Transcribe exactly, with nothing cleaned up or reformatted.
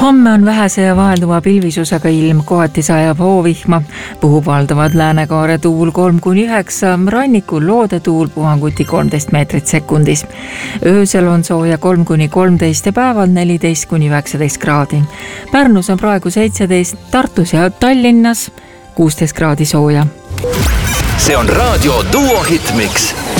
Homme on vähese ja vahelduva pilvisusega ilm, kohati sajab hoovihma, puhub valdavad Läänekaare tuul kolm kuni üheksa, rannikul loode tuul puhanguti kolmteist meetrit sekundis. Öösel on sooja kolm kuni kolmteist ja päeval neliteist kuni üheksateist kraadi. Pärnus on praegu seitseteist, Tartus ja Tallinnas kuusteist kraadi sooja. See on Raadio Duo Hitmix.